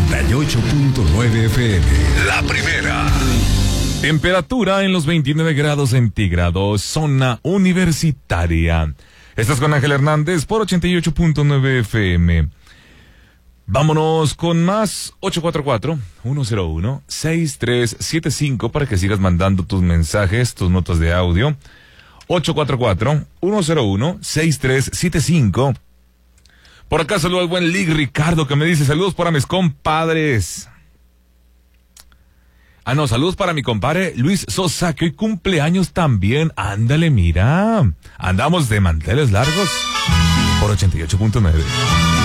98.9 FM. La primera. Temperatura en los 29 grados centígrados, zona universitaria. Estás con Ángel Hernández por 88.9 FM. Vámonos con más. 844-101-6375 para que sigas mandando tus mensajes, tus notas de audio. 844-101-6375. Por acá saludo al buen Lig Ricardo que me dice saludos para mis compadres. Saludos para mi compadre Luis Sosa, que hoy cumpleaños también. Ándale, mira. Andamos de manteles largos por 88.9.